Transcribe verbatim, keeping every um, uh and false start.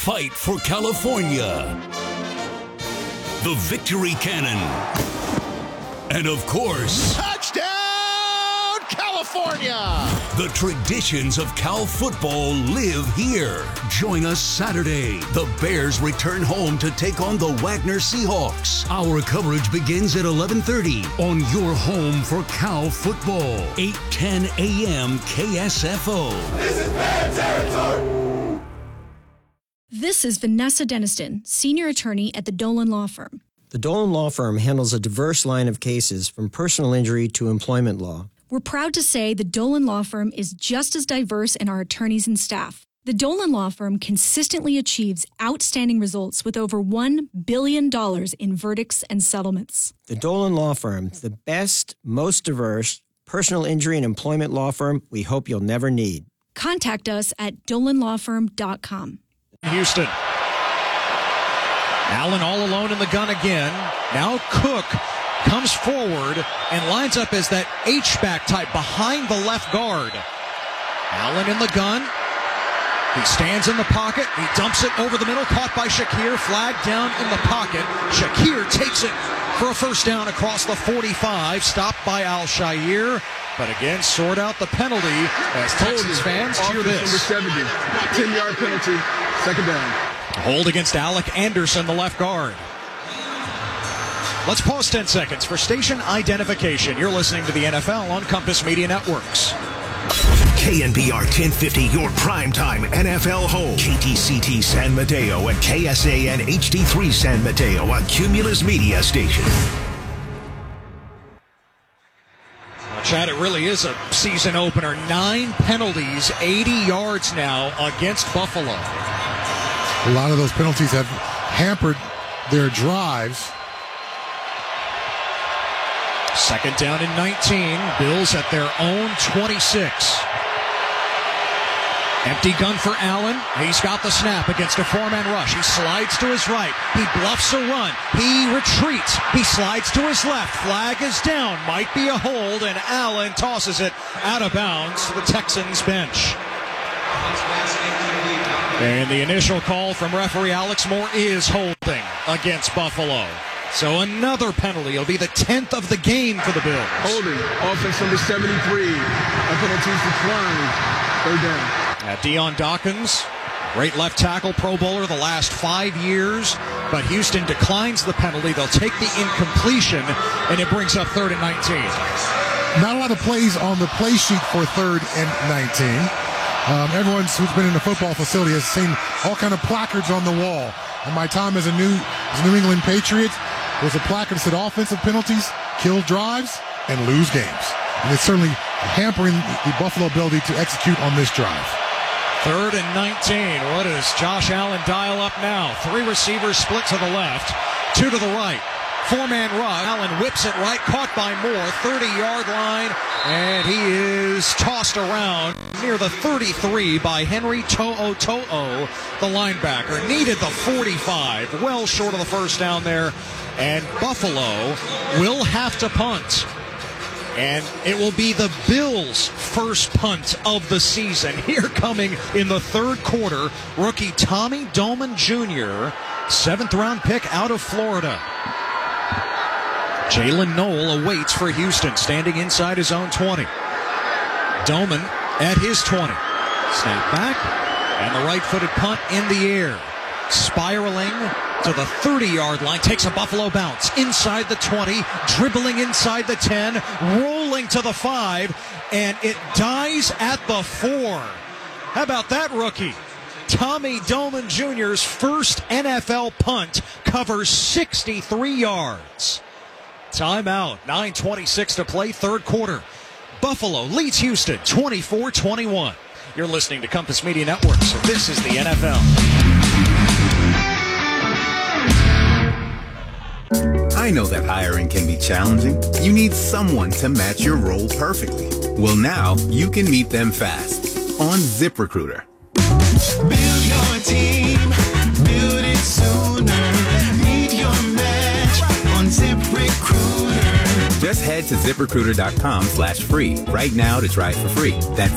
fight for California. The Victory Cannon. And of course, touchdown, California! The traditions of Cal football live here. Join us Saturday. The Bears return home to take on the Wagner Seahawks. Our coverage begins at eleven thirty on your home for Cal football. eight ten a.m. K S F O. This is Bear territory. This is Vanessa Deniston, senior attorney at the Dolan Law Firm. The Dolan Law Firm handles a diverse line of cases from personal injury to employment law. We're proud to say the Dolan Law Firm is just as diverse in our attorneys and staff. The Dolan Law Firm consistently achieves outstanding results with over one billion dollars in verdicts and settlements. The Dolan Law Firm, the best, most diverse personal injury and employment law firm we hope you'll never need. Contact us at dolan law firm dot com. Houston. Allen all alone in the gun again. Now Cook comes forward and lines up as that H-back type behind the left guard. Allen in the gun. He stands in the pocket. He dumps it over the middle. Caught by Shakir. Flag down in the pocket. Shakir takes it for a first down across the forty-five. Stopped by Al-Shaair. But again, sort out the penalty as Texas fans cheer this. Number seventy. ten-yard penalty. Second down. Hold against Alec Anderson, the left guard. Let's pause ten seconds for station identification. You're listening to the N F L on Compass Media Networks. K N B R ten fifty, your primetime N F L home. K T C T San Mateo and K S A N H D three San Mateo, a Cumulus Media station. Well, Chad, it really is a season opener. Nine penalties, eighty yards now against Buffalo. A lot of those penalties have hampered their drives. Second down and nineteen. Bills at their own twenty-six. Empty gun for Allen. He's got the snap against a four-man rush. He slides to his right. He bluffs a run. He retreats. He slides to his left. Flag is down. Might be a hold, and Allen tosses it out of bounds to the Texans bench. And the initial call from referee Alex Moore is holding against Buffalo. So another penalty. It'll be the tenth of the game for the Bills. Holding. Offense number seventy-three. A penalty's declined. Third down. At Dion Dawkins, great left tackle, Pro Bowler the last five years. But Houston declines the penalty. They'll take the incompletion, and it brings up third and nineteen. Not a lot of plays on the play sheet for third and nineteen. Um, everyone who's been in a football facility has seen all kind of placards on the wall. In my time as a New, as a New England Patriot, there was a placard that said offensive penalties, kill drives, and lose games. And it's certainly hampering the Buffalo ability to execute on this drive. Third and nineteen. What does Josh Allen dial up now? Three receivers split to the left, two to the right. Four-man rush. Allen whips it right, caught by Moore, thirty-yard line, and he is tossed around near the thirty-three by Henry To'o To'o, the linebacker. Needed the forty-five, well short of the first down there, and Buffalo will have to punt. And it will be the Bills' first punt of the season. Here coming in the third quarter, rookie Tommy Doman Junior, seventh-round pick out of Florida. Jalen Noel awaits for Houston, standing inside his own twenty. Doman at his twenty. Snap back, and the right-footed punt in the air. Spiraling to the thirty-yard line, takes a Buffalo bounce. Inside the twenty, dribbling inside the ten, rolling to the five, and it dies at the four. How about that, rookie? Tommy Doman Junior's first N F L punt covers sixty-three yards. Timeout, nine twenty-six to play, third quarter. Buffalo leads Houston twenty-four twenty-one. You're listening to Compass Media Network, so this is the N F L. I know that hiring can be challenging. You need someone to match your role perfectly. Well, now you can meet them fast on ZipRecruiter. Build your team, build it sooner. Meet your match on ZipRecruiter. Just head to ZipRecruiter.com slash free right now to try it for free. That's